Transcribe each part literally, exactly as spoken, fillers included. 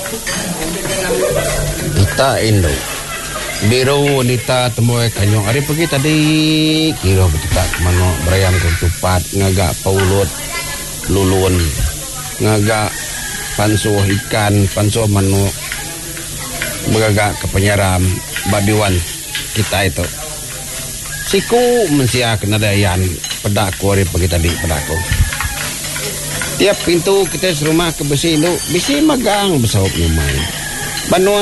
Ita Indo biro wanita temoy kanyong ari pergi tadi kira betul mano berayam ketupat ngagak paulot lulun ngagak pansuh ikan pansuh mano beragak ke penyeram badiwan kita itu siku mensia kena dayan pedaku hari pergi tadi pedaku tiap pintu kita serumah ke besi itu besi magang besaup nyumai banuan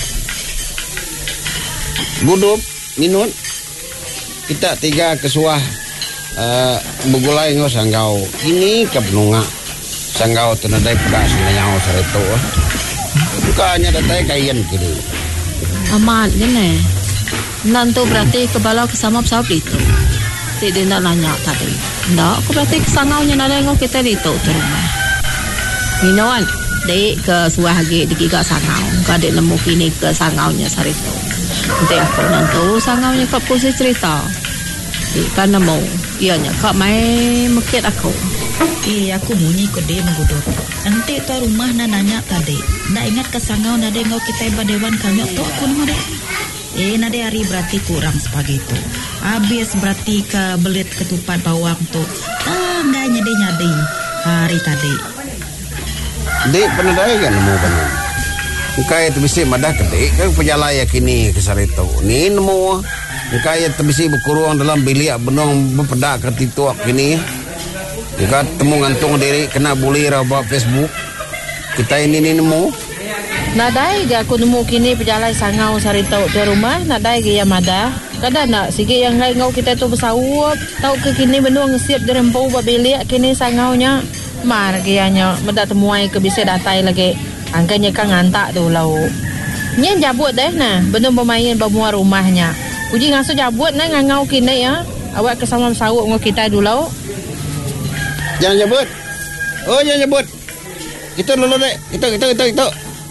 gudup minut kita tiga kesuah uh, begulai ngau sanggau ini kepenunga sanggau tenadai pedas nanyau sareto bukannya datai kain gitu amat gini nanti berarti kebalau kesama pesawat itu tidak nak nanya tadi tak aku berarti kesangaunya nada ngau kita itu tu rumah minuan dek ke suah lagi dikiga sangau kadek nemu kini ke sangaunya sareto nanti aku nanti sangaunya kak posisi cerita kan nemu ianya kak mai mekit aku eh aku bunyi kok dia menggudur nanti tu rumah na nanya tadi nak ingat ke sangau nade ngau kita badewan kanyok tu aku nemu dek eh nade hari berarti kurang sepagetu habis berarti ke belit ketupat bawang tu ah nggak nyade nyade hari tadi dek pernah dah kan nemu banyak Kaya terbisi madah kedik kan penjalaya kini ke sarito ni nemu kaya terbisi berkurung dalam bilik benong berpedak ke tituak kini jika temu ngantung diri kena bully raba Facebook kita ini ni nemu nadai ga aku nemu kini penjalai sangau sarito di rumah nadai ga yang madah kada nak sikit yang lain ngau kita tu bersawap tau ke kini benong ngesiap di rempau bilik kini sangaunya mar gianya medak temuai ke bisa datai lagi angkanya kan ngantak tu lau nyen jabut deh nah benar bermain bermuar rumahnya uji ngasuh jabut nah ngangau kini ya awak kesama sawuk ngau kita dulu jangan jabut oh jangan jabut kita dulu dek kita kita kita kita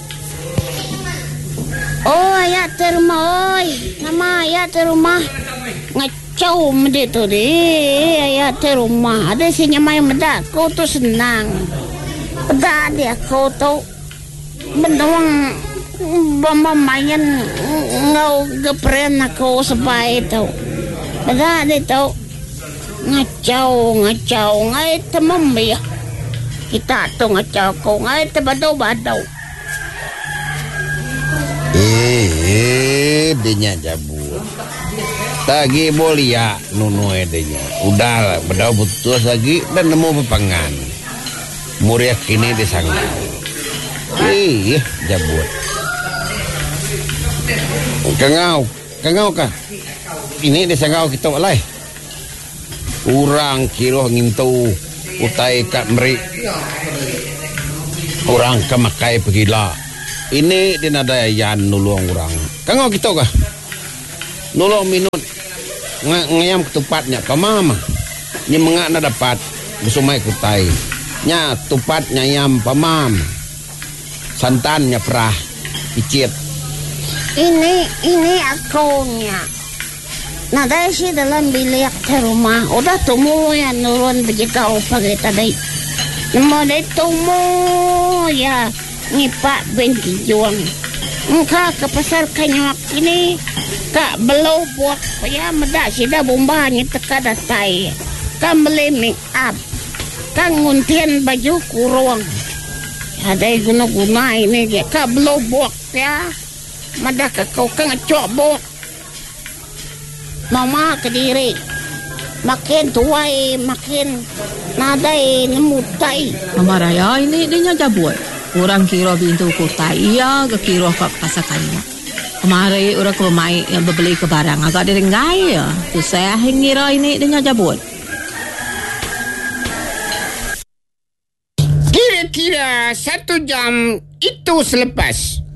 oh ayat terumah oi nama ayat terumah ngacau mede tu deh ayat terumah ada si nyamai medak kau tu senang pedak dia kau tu benong bermain ngau gepren aku sampai itu pada itu ngacau ngacau ngai temam ya kita tu ngacau ko ngai tebadau badau eh eh denya jabut tagi bolia nunu edenya udah bedau putus lagi dan nemu pepangan muriak kini disangau ih jabut kengau kengau kah ini disangau kita walai urang kilo ngintu utai kat merik orang kemakai pegila ini dinada yan nulung orang kengau kita kah nulung minut ngayam ketupatnya pamama ni mengak na dapat busumai kutai nya tupat nyayam pamam santannya perah picit ini ini akunya nah dari si dalam bilik di rumah udah temu ya nurun begitu pagi tadi mau deh temu ya ngipak binti juang engkau ke pasar kanyok ini kak belau buat ya medak sida bombanya teka datai kan beli make up kan nguntian baju kurung ada guna-guna ini dia kak belau buat ya madah ke kau kan ngecok buat mama ke diri makin tuai makin nadai nemutai mama raya ini dia jabut orang kira bintu kutai ya ke kira kak pasakannya kemarin orang ke pemain yang berbeli ke barang agak direnggai ya tu saya ngira ini dia jabut kira-kira satu jam itu selepas